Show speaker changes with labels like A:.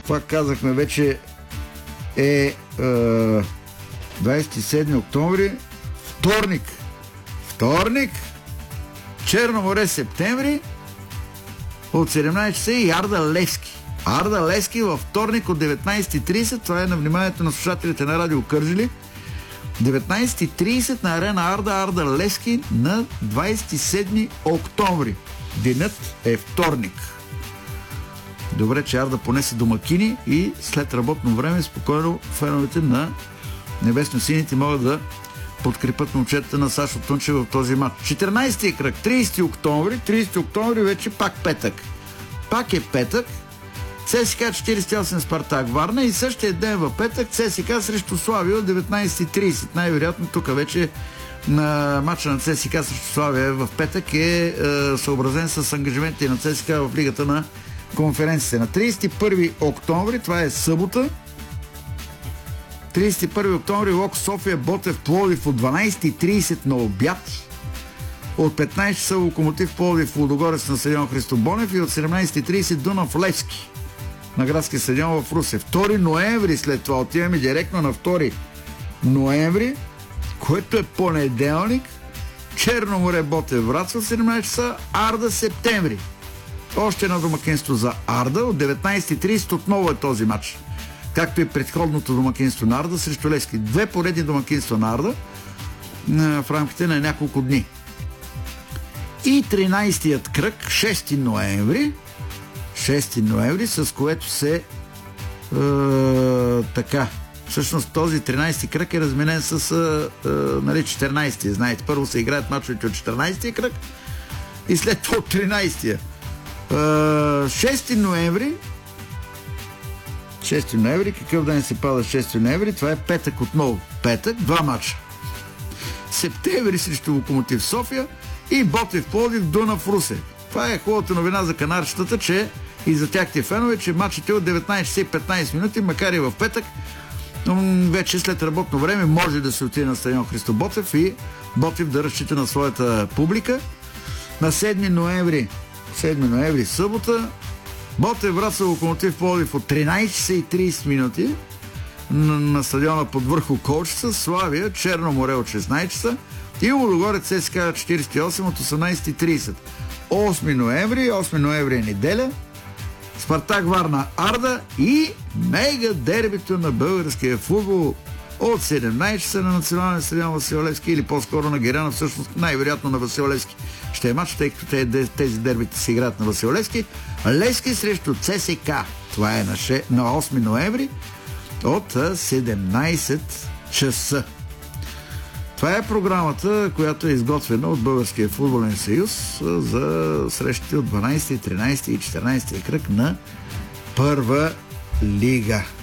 A: пак казахме, вече е 27 октомври, вторник, Черно море, септември, от 17 часа и Арда Левски във вторник от 19:30. Това е на вниманието на слушателите на Радио Кърджали. 19:30 на арена Арда Левски на 27 октомври. Денят е вторник. Добре, че Арда понесе домакини и след работно време спокойно феновете на небесно-сините могат да подкрепят момчетата на Сашо Тунчев в този матч. 14-ти кръг, 30 октомври вече пак петък. Пак е петък. ЦСКА 48 Спартак Варна и същия ден в петък ЦСКА срещу Славия от 19:30. Най-вероятно тук вече на матча на ЦСКА срещу Славия в петък е съобразен с ангажиментите на ЦСКА в Лигата на конференциите. На 31 октомври, това е събота, 31 октомври Лок София Ботев Пловдив от 12:30 на обяд. От 15 часа Локомотив Пловдив Лудогорец на стадион Христо Бонев и от 17:30 Дунав Левски на градския стадион в Русе. 2 ноември след това отиваме директно на 2 ноември, което е понеделник, Черно море Ботев Враца от 17 часа, Арда септември. Още едно домакинство за Арда от 19:30 отново е този матч. Както и предходното домакинство на Арда срещу Левски. 2 поредни домакинства на Арда в рамките на няколко дни. И 13-тият кръг, 6 ноември, с което се така. Всъщност този 13-ти кръг е разменен с 14-ти. Знаете, първо се играят мачовете от 14-ти кръг и след това от 13-тия. 6 ноември, какъв ден се пада 6 ноември? Това е петък отново. Петък, 2 мача. Септември срещу Локомотив София и Ботев Пловдив Дунав Русе. Това е хубавата новина за канарчетата, че и за тяхте фенове, че матчът е от 19 часа и 15 минути, макар и в петък, вече след работно време може да се отиде на стадион Христо Ботев и Ботев да разчита на своята публика. На 7 ноември събота, Ботев Враца Локомотив Пловдив от 13 часа и 30 минути на стадиона под върху Колчица, Славия Черно море от 16 часа и Лудогорец ЦСКА 48 от 18:30. 8 ноември е неделя, Спартак Варна Арда и мега дербито на българския футбол от 17 часа на национален стадион Васил Левски, или по-скоро на Герана, всъщност най-вероятно на Васил Левски ще е матч, тъй като тези дербите се играят на Васил Левски. Левски срещу ЦСКА. Това е на 8 ноември от 17 часа. Това е програмата, която е изготвена от Българския футболен съюз за срещите от 12, 13 и 14 кръг на Първа лига.